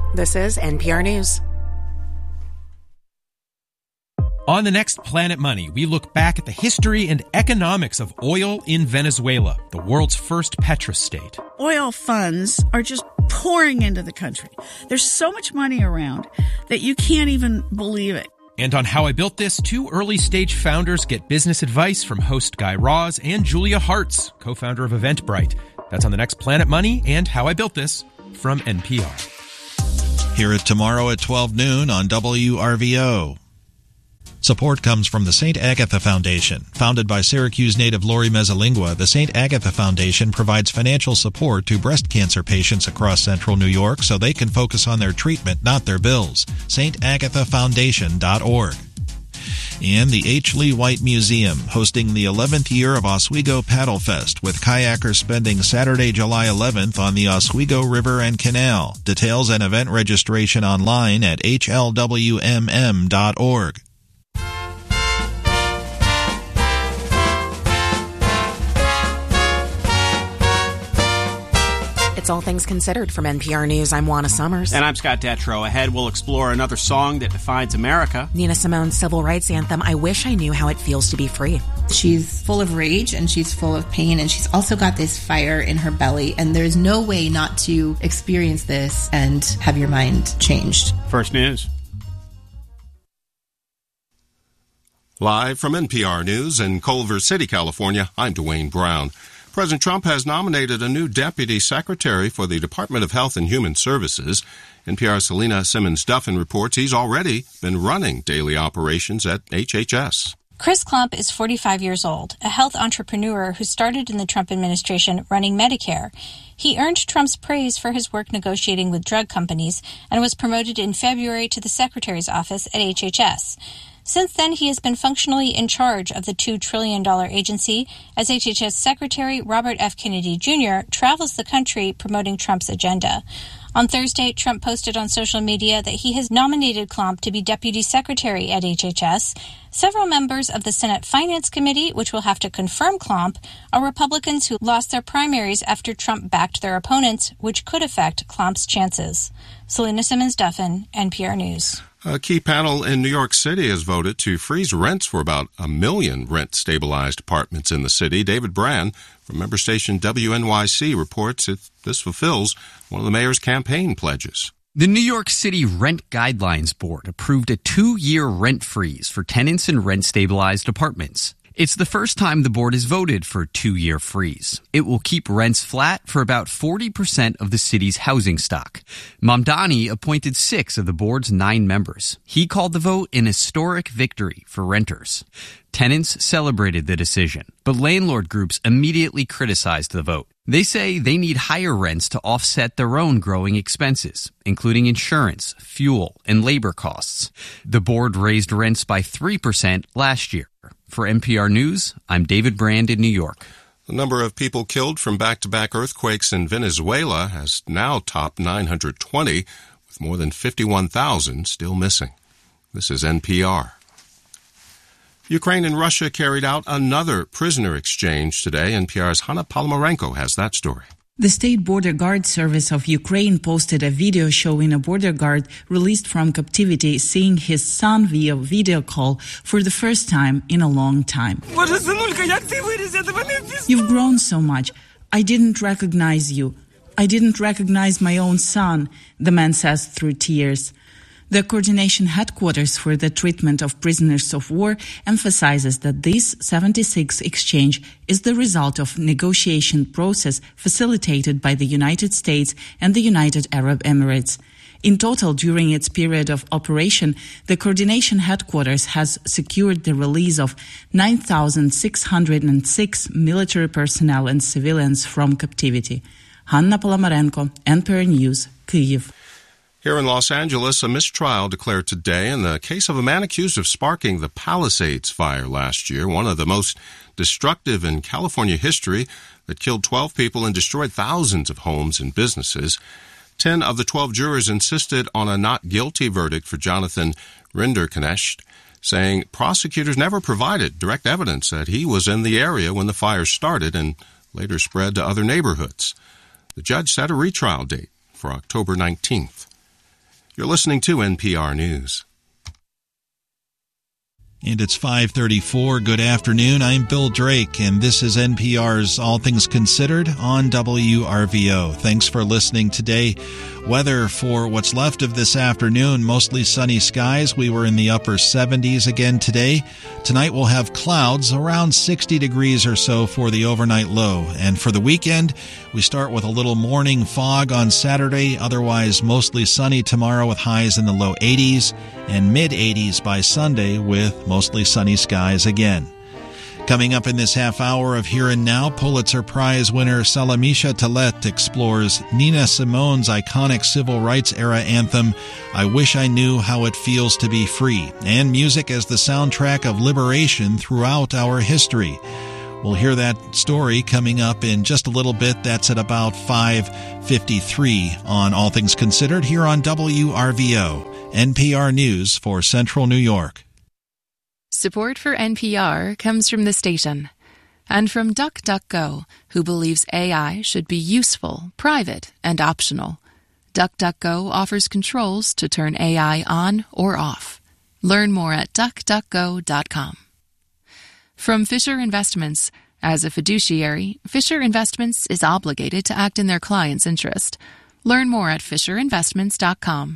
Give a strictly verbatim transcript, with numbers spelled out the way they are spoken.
This is N P R News. On the next Planet Money, we look back at the history and economics of oil in Venezuela, the world's first petrostate. Oil funds are just pouring into the country. There's so much money around that you can't even believe it. And on How I Built This, two early-stage founders get business advice from host Guy Raz and Julia Hartz, co-founder of Eventbrite. That's on the next Planet Money and How I Built This from N P R. Hear it tomorrow at twelve noon on W R V O. Support comes from the Saint Agatha Foundation. Founded by Syracuse native Lori Mezzalingua, the Saint Agatha Foundation provides financial support to breast cancer patients across central New York so they can focus on their treatment, not their bills. Saint Agatha Foundation dot org. And the H. Lee White Museum, hosting the eleventh year of Oswego Paddle Fest, with kayakers spending Saturday, July eleventh on the Oswego River and Canal. Details and event registration online at H L W M M dot org. It's All Things Considered from N P R News. I'm Juana Summers. And I'm Scott Detrow. Ahead, we'll explore another song that defines America. Nina Simone's civil rights anthem, I Wish I Knew How It Feels to Be Free. She's full of rage and she's full of pain, and she's also got this fire in her belly, and there's no way not to experience this and have your mind changed. First News. Live from N P R News in Culver City, California, I'm Dwayne Brown. President Trump has nominated a new deputy secretary for the Department of Health and Human Services. N P R's Selena Simmons-Duffin reports he's already been running daily operations at H H S. Chris Klump is forty-five years old, a health entrepreneur who started in the Trump administration running Medicare. He earned Trump's praise for his work negotiating with drug companies and was promoted in February to the secretary's office at H H S. Since then, he has been functionally in charge of the two trillion dollars agency as H H S Secretary Robert F. Kennedy Junior travels the country promoting Trump's agenda. On Thursday, Trump posted on social media that he has nominated Klump to be Deputy Secretary at H H S. Several members of the Senate Finance Committee, which will have to confirm Klump, are Republicans who lost their primaries after Trump backed their opponents, which could affect Klump's chances. Selena Simmons-Duffin, N P R News. A key panel in New York City has voted to freeze rents for about a million rent-stabilized apartments in the city. David Brand from member station W N Y C reports that this fulfills one of the mayor's campaign pledges. The New York City Rent Guidelines Board approved a two-year rent freeze for tenants in rent-stabilized apartments. It's the first time the board has voted for a two-year freeze. It will keep rents flat for about forty percent of the city's housing stock. Mamdani appointed six of the board's nine members. He called the vote an historic victory for renters. Tenants celebrated the decision, but landlord groups immediately criticized the vote. They say they need higher rents to offset their own growing expenses, including insurance, fuel, and labor costs. The board raised rents by three percent last year. For N P R News, I'm David Brand in New York. The number of people killed from back-to-back earthquakes in Venezuela has now topped nine hundred twenty, with more than fifty-one thousand still missing. This is N P R. Ukraine and Russia carried out another prisoner exchange today. N P R's Hanna Palomarenko has that story. The State Border Guard Service of Ukraine posted a video showing a border guard released from captivity seeing his son via video call for the first time in a long time. You've grown so much. I didn't recognize you. I didn't recognize my own son, the man says through tears. The Coordination Headquarters for the Treatment of Prisoners of War emphasizes that this seventy-six exchange is the result of negotiation process facilitated by the United States and the United Arab Emirates. In total, during its period of operation, the Coordination Headquarters has secured the release of nine thousand six hundred six military personnel and civilians from captivity. Hanna Palomarenko, N P R News, Kyiv. Here in Los Angeles, a mistrial declared today in the case of a man accused of sparking the Palisades fire last year, one of the most destructive in California history that killed twelve people and destroyed thousands of homes and businesses. Ten of the twelve jurors insisted on a not guilty verdict for Jonathan Rinderknecht, saying prosecutors never provided direct evidence that he was in the area when the fire started and later spread to other neighborhoods. The judge set a retrial date for October nineteenth. You're listening to N P R News. And it's five thirty-four. Good afternoon. I'm Bill Drake, and this is N P R's All Things Considered on W R V O. Thanks for listening today. Weather for what's left of this afternoon, mostly sunny skies. We were in the upper seventies again today. Tonight we'll have clouds around sixty degrees or so for the overnight low. And for the weekend, we start with a little morning fog on Saturday, otherwise mostly sunny tomorrow with highs in the low eighties and mid eighties by Sunday with mostly sunny skies again. Coming up in this half hour of Here and Now, Pulitzer Prize winner Salamisha Talet explores Nina Simone's iconic civil rights era anthem, I Wish I Knew How It Feels to Be Free, and music as the soundtrack of liberation throughout our history. We'll hear that story coming up in just a little bit. That's at about five fifty-three on All Things Considered here on W R V O, N P R News for Central New York. Support for N P R comes from the station and from DuckDuckGo, who believes A I should be useful, private, and optional. DuckDuckGo offers controls to turn A I on or off. Learn more at duck duck go dot com. From Fisher Investments. As a fiduciary, Fisher Investments is obligated to act in their client's interest. Learn more at fisher investments dot com.